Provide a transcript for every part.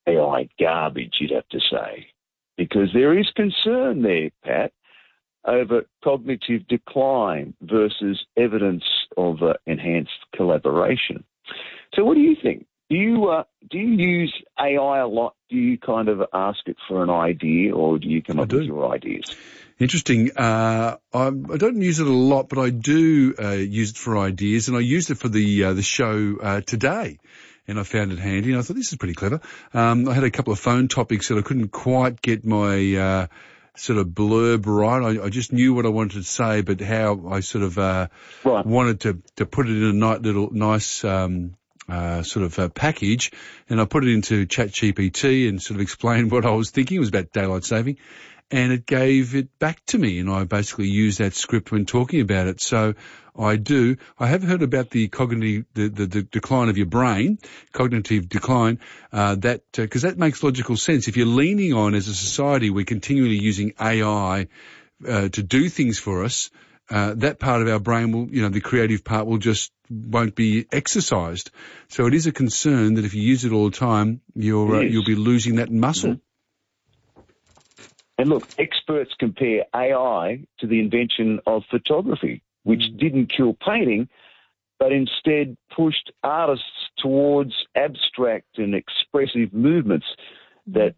AI garbage, you'd have to say, because there is concern there, Pat, over cognitive decline versus evidence of enhanced collaboration. So what do you think? Do you use AI a lot? Do you kind of ask it for an idea, or do you come up with your ideas? Interesting. I don't use it a lot, but I do use it for ideas, and I used it for the show today, and I found it handy. And I thought, this is pretty clever. I had a couple of phone topics that I couldn't quite get my sort of blurb right. I just knew what I wanted to say, but how I sort of wanted to put it in a nice package, and I put it into ChatGPT and sort of explained what I was thinking. It was about daylight saving, and it gave it back to me, and I basically used that script when talking about it. So I have heard about the the decline of your brain, cognitive decline, because that makes logical sense. If you're leaning on, as a society, we're continually using AI to do things for us, that part of our brain will, the creative part won't be exercised. So it is a concern that if you use it all the time, you'll be losing that muscle. Mm-hmm. And look, experts compare AI to the invention of photography, which didn't kill painting, but instead pushed artists towards abstract and expressive movements that,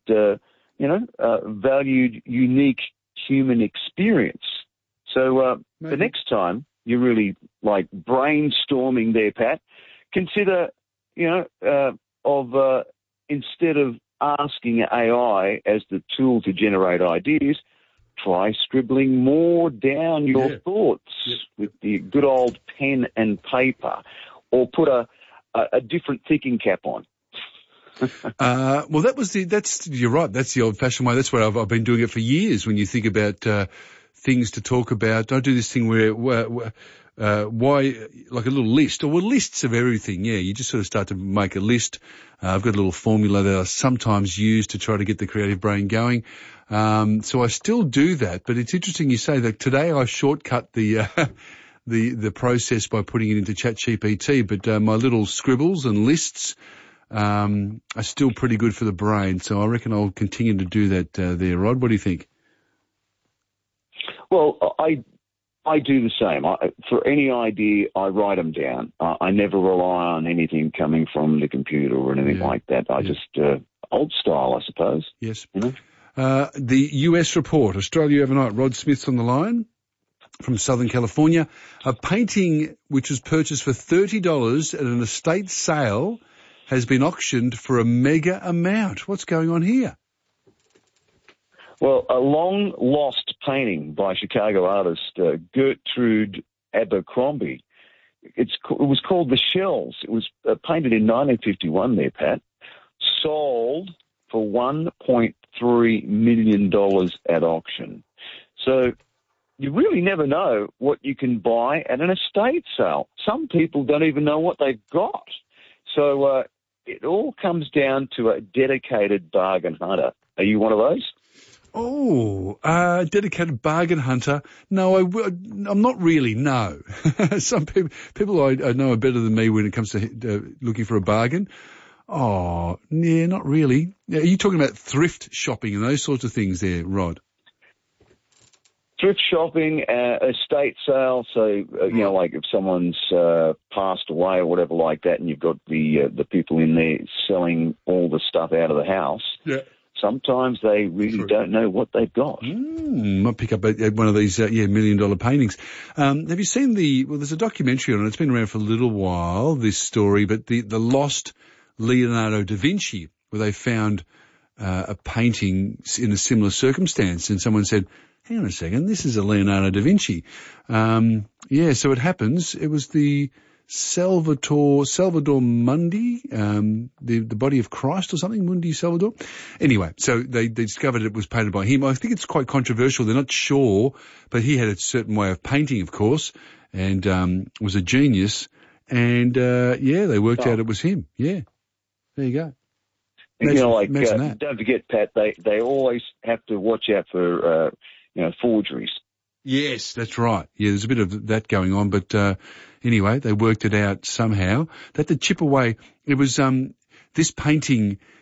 valued unique human experience. So the next time you're really like brainstorming there, Pat, consider, instead of asking AI as the tool to generate ideas, try scribbling more down your thoughts with the good old pen and paper, or put a different thinking cap on. Well, you're right. That's the old-fashioned way. That's what I've been doing it for years. When you think about things to talk about, I do this thing where why, like a little list, or lists of everything. Yeah, you just sort of start to make a list. I've got a little formula that I sometimes use to try to get the creative brain going. So I still do that, but it's interesting you say that. Today I shortcut the process by putting it into ChatGPT, but my little scribbles and lists are still pretty good for the brain. So I reckon I'll continue to do that there. Rod, what do you think? Well, I do the same. For any idea, I write them down. I never rely on anything coming from the computer or anything like that. I just, old style, I suppose. Yes. The US report, Australia overnight. Rod Smith's on the line from Southern California. A painting which was purchased for $30 at an estate sale has been auctioned for a mega amount. What's going on here? Well, a long-lost painting by Chicago artist Gertrude Abercrombie. It was called The Shells. It was painted in 1951 there, Pat. Sold for $1.3 million at auction. So you really never know what you can buy at an estate sale. Some people don't even know what they've got. So it all comes down to a dedicated bargain hunter. Are you one of those? Oh, dedicated bargain hunter. No, I'm not really, no. Some people I know are better than me when it comes to looking for a bargain. Oh, yeah, not really. Are you talking about thrift shopping and those sorts of things there, Rod? Thrift shopping, estate sale, so, like if someone's passed away or whatever like that, and you've got the people in there selling all the stuff out of the house. Yeah. Sometimes they really don't know what they've got. Might pick up one of these, $1 million paintings. Have you seen there's a documentary on it. It's been around for a little while, this story, but the lost Leonardo da Vinci, where they found a painting in a similar circumstance, and someone said, hang on a second, this is a Leonardo da Vinci. So it happens. It was the Salvator Mundi, the body of Christ or something, Mundi Salvador. Anyway, so they discovered it was painted by him. I think it's quite controversial. They're not sure, but he had a certain way of painting, of course, and was a genius. And they worked out it was him. Yeah, there you go. Don't forget, Pat, they always have to watch out for forgeries. Yes, that's right. Yeah, there's a bit of that going on, but anyway, they worked it out somehow. They had to chip away. It was this painting